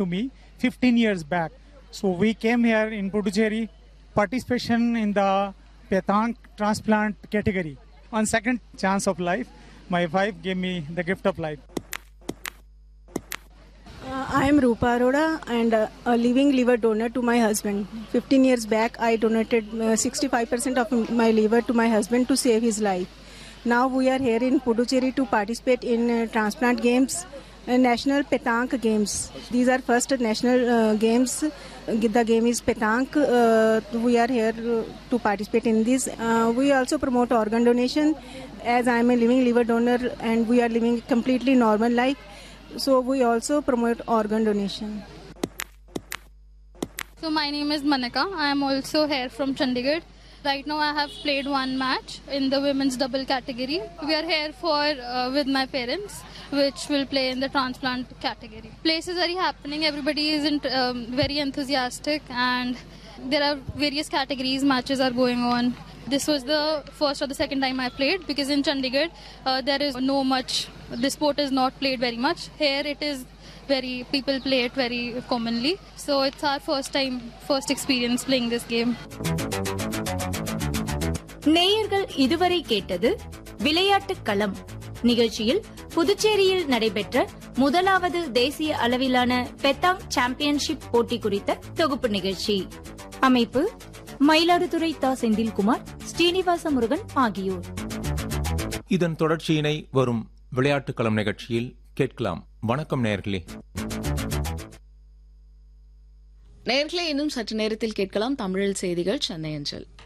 to me 15 years back. So we came here in Puducherry, participation in the Petanque transplant category. On second chance of life, my wife gave me the gift of life. I am Rupa Arora and a living liver donor to my husband. 15 years back, I donated 65% of my liver to my husband to save his life. Now we are here in Puducherry to participate in transplant games, national petanque games. These are first national games. The game is petanque. We are here to participate in this. We also promote organ donation as I am a living liver donor and we are living completely normal life. So we also promote organ donation. So my name is Manaka. I am also here from Chandigarh. Right now I have played one match in the women's double category. We are here for with my parents, which will play in the transplant category. Place is very happening. Everybody is very enthusiastic, and there are various categories. Matches are going on. This was the first or the second time I played, because in Chandigarh there is no much. The sport is not played very much. Here it is people play it very commonly. So it's our first experience playing this game. நேயர்கள் இதுவரை கேட்டது விளையாட்டு களம் நிகழ்ச்சியில் புதுச்சேரியில் நடைபெற்ற முதலாவது தேசிய அளவிலான பெத்தாங் சாம்பியன்ஷிப் போட்டி குறித்த தொகுப்பு நிகழ்ச்சி. அமைப்பு மயிலாடுதுறை தா செந்தில்குமார், ஸ்ரீனிவாச முருகன் ஆகியோர். இதன் தொடர்ச்சியினை வரும் விளையாட்டு களம் நிகழ்ச்சியில் கேட்கலாம். வணக்கம் நேயர்களே. நேயர்களே, இன்னும் சற்று நேரத்தில் கேட்கலாம் தமிழில் செய்திகள் சென்னை அஞ்சல்.